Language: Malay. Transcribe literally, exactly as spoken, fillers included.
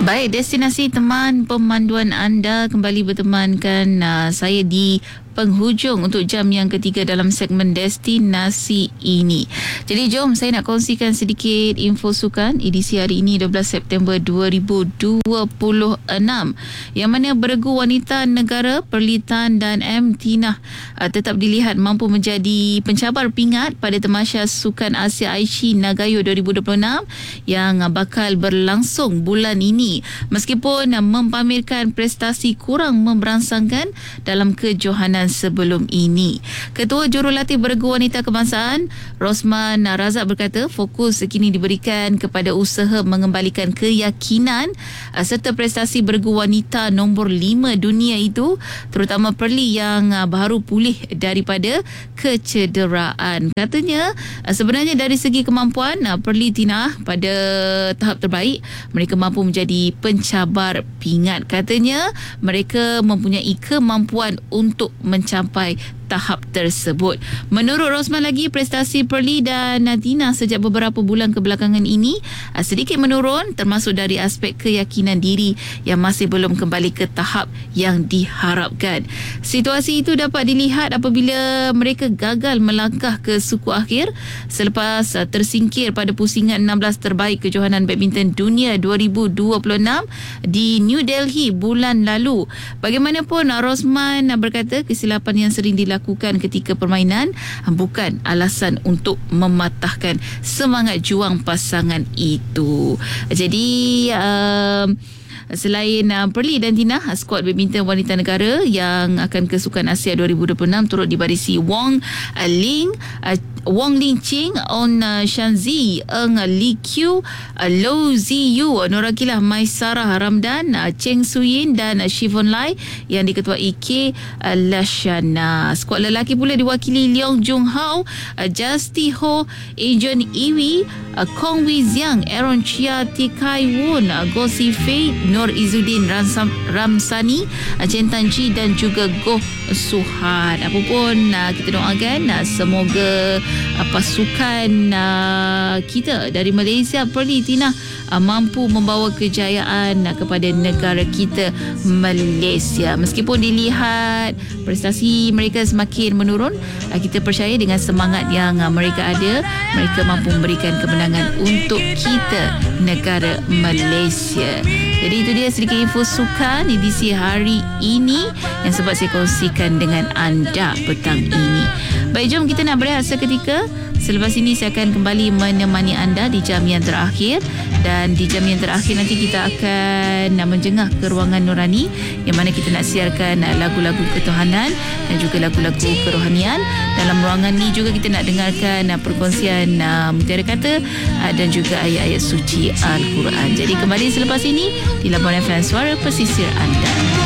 Baik, destinasi teman pemanduan anda kembali bertemankan uh, saya di penghujung untuk jam yang ketiga dalam segmen destinasi ini. Jadi jom saya nak kongsikan sedikit info sukan edisi hari ini dua belas September dua ribu dua puluh enam, yang mana beregu wanita negara Pearly Tan dan M. Tina uh, tetap dilihat mampu menjadi pencabar pingat pada Tamasya Sukan Asia Aichi Nagayo dua ribu dua puluh enam yang uh, bakal berlangsung bulan ini, meskipun uh, mempamerkan prestasi kurang memberangsangkan dalam kejohanan sebelum ini. Ketua Jurulatih Beregu Wanita Kebangsaan Rosman Razak berkata fokus kini diberikan kepada usaha mengembalikan keyakinan uh, serta prestasi beregu wanita nombor lima dunia itu, terutama Pearly yang uh, baru pulih daripada kecederaan. Katanya uh, sebenarnya dari segi kemampuan uh, Pearly Tina pada tahap terbaik mereka mampu menjadi pencabar pingat. Katanya mereka mempunyai kemampuan untuk mencapai tahap tersebut. Menurut Rosman lagi, prestasi Pearly dan Tina sejak beberapa bulan kebelakangan ini sedikit menurun, termasuk dari aspek keyakinan diri yang masih belum kembali ke tahap yang diharapkan. Situasi itu dapat dilihat apabila mereka gagal melangkah ke suku akhir selepas tersingkir pada pusingan enam belas terbaik kejohanan badminton dunia dua ribu dua puluh enam di New Delhi bulan lalu. Bagaimanapun, Rosman berkata kesilapan yang sering dilakukan ketika permainan bukan alasan untuk mematahkan semangat juang pasangan itu. Jadi um, selain uh, Pearly dan Tina, skuad badminton wanita negara yang akan ke Sukan Asia dua ribu dua puluh enam turut dibarisi Wong uh, Ling uh, Wong Ling Ching, On uh, Shanzi, Eng Li Qiu, uh, Low Zi Yu, Norakilah Maisarah Ramdan, uh, Cheng Suyin dan uh, Shivon Lai yang diketuai K uh, Lashana. Skuad lelaki pula diwakili Leong Jung Hao, uh, Justi Ho, Adrian Iwi, uh, Kong Wei Ziang, Aaron Chia, Tikai Won, uh, Go Si Fei, Nur Izzuddin Ramsam, Ramsani, uh, Chen Tan Ji dan juga Goh Suhan. Apapun uh, kita doakan uh, semoga uh, pasukan uh, kita dari Malaysia Pearly Tina uh, mampu membawa kejayaan uh, kepada negara kita Malaysia. Meskipun dilihat prestasi mereka semakin menurun, uh, kita percaya dengan semangat yang uh, mereka ada, mereka mampu memberikan kemenangan untuk kita negara Malaysia. Jadi itu dia sedikit info sukan edisi hari ini yang sempat saya kongsikan dengan anda petang ini. Baik, jom kita nak berehat seketika. Selepas ini saya akan kembali menemani anda di jam yang terakhir, dan di jam yang terakhir nanti kita akan menjengah ke ruangan Nurani yang mana kita nak siarkan lagu-lagu ketuhanan dan juga lagu-lagu kerohanian. Dalam ruangan ni juga kita nak dengarkan perkongsian mutiara kata dan juga ayat-ayat suci Al-Quran. Jadi kembali selepas ini di Labuan F M, suara pesisir anda.